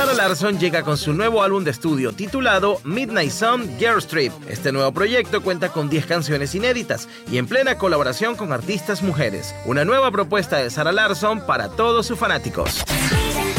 Sarah Larsson llega con su nuevo álbum de estudio titulado Midnight Sun Girls Trip. Este nuevo proyecto cuenta con 10 canciones inéditas y en plena colaboración con artistas mujeres. Una nueva propuesta de Sarah Larsson para todos sus fanáticos.